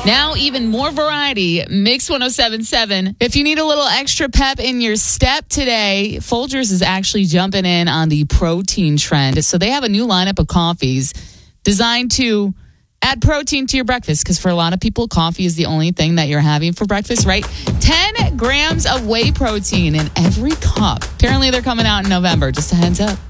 Now, even more variety, Mix 1077. If you need a little extra pep in your step today, Folgers is actually jumping in on the protein trend. So they have a new lineup of coffees designed to add protein to your breakfast, because for a lot of people, coffee is the only thing that you're having for breakfast, right? 10 grams of whey protein in every cup. Apparently, they're coming out in November. Just a heads up.